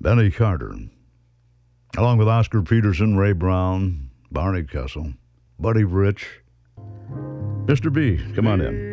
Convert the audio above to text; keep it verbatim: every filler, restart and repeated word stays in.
Benny Carter, along with Oscar Peterson, Ray Brown, Barney Kessel, Buddy Rich. Mister B, come on in.